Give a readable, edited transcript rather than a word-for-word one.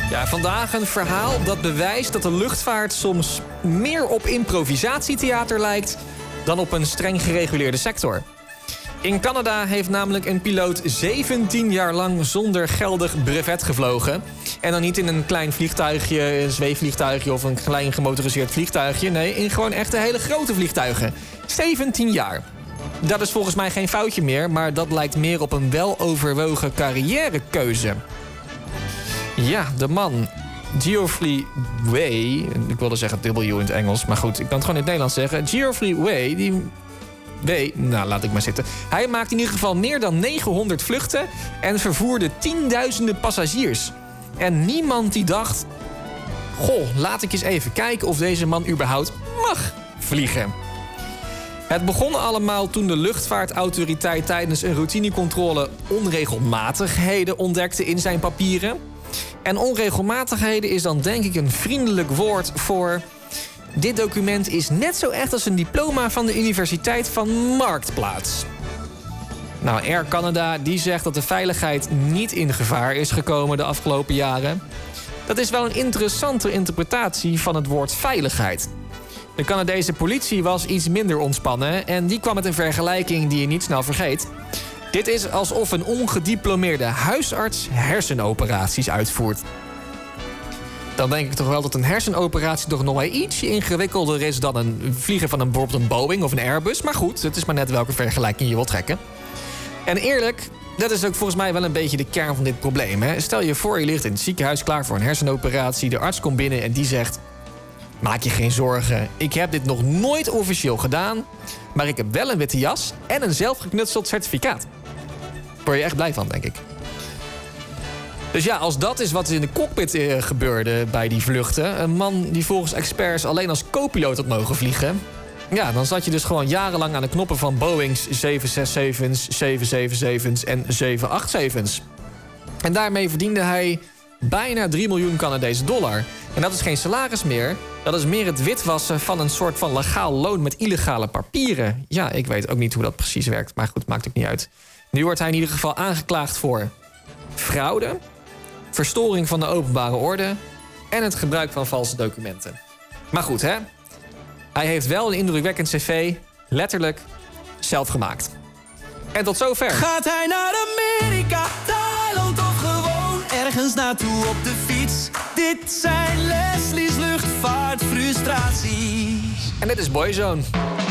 Ja, vandaag een verhaal dat bewijst dat de luchtvaart soms meer op improvisatietheater lijkt dan op een streng gereguleerde sector. In Canada heeft namelijk een piloot 17 jaar lang zonder geldig brevet gevlogen. En dan niet in een klein vliegtuigje, een zweefvliegtuigje of een klein gemotoriseerd vliegtuigje. Nee, in gewoon echt hele grote vliegtuigen. 17 jaar. Dat is volgens mij geen foutje meer, maar dat lijkt meer op een weloverwogen carrièrekeuze. Ja, de man, Geoffrey Way, ik wilde zeggen W in het Engels, maar goed, ik kan het gewoon in het Nederlands zeggen. Geoffrey Way, nou laat ik maar zitten. Hij maakte in ieder geval meer dan 900 vluchten en vervoerde tienduizenden passagiers. En niemand die dacht, goh, laat ik eens even kijken of deze man überhaupt mag vliegen. Het begon allemaal toen de luchtvaartautoriteit tijdens een routinecontrole onregelmatigheden ontdekte in zijn papieren. En onregelmatigheden is dan denk ik een vriendelijk woord voor... Dit document is net zo echt als een diploma van de Universiteit van Marktplaats. Nou, Air Canada die zegt dat de veiligheid niet in gevaar is gekomen de afgelopen jaren. Dat is wel een interessante interpretatie van het woord veiligheid. De Canadese politie was iets minder ontspannen en die kwam met een vergelijking die je niet snel vergeet. Dit is alsof een ongediplomeerde huisarts hersenoperaties uitvoert. Dan denk ik toch wel dat een hersenoperatie toch nog wel ietsje ingewikkelder is dan een vliegen van bijvoorbeeld een Boeing of een Airbus. Maar goed, het is maar net welke vergelijking je wilt trekken. En eerlijk, dat is ook volgens mij wel een beetje de kern van dit probleem. Hè? Stel je voor, je ligt in het ziekenhuis klaar voor een hersenoperatie. De arts komt binnen en die zegt... Maak je geen zorgen, ik heb dit nog nooit officieel gedaan... maar ik heb wel een witte jas en een zelfgeknutseld certificaat. Daar word je echt blij van, denk ik. Dus ja, als dat is wat er in de cockpit gebeurde bij die vluchten... een man die volgens experts alleen als co-piloot had mogen vliegen... ja, dan zat je dus gewoon jarenlang aan de knoppen van Boeings 767's, 777's en 787's. En daarmee verdiende hij bijna 3 miljoen Canadese dollar. En dat is geen salaris meer, dat is meer het witwassen van een soort van legaal loon met illegale papieren. Ja, ik weet ook niet hoe dat precies werkt, maar goed, maakt ook niet uit. Nu wordt hij in ieder geval aangeklaagd voor fraude, verstoring van de openbare orde en het gebruik van valse documenten. Maar goed, hè? Hij heeft wel een indrukwekkend cv, letterlijk zelf gemaakt. En tot zover. Gaat hij naar Amerika, Thailand of gewoon ergens naartoe op de fiets? Dit zijn Leslie's luchtvaartfrustraties. En dit is Boyzone.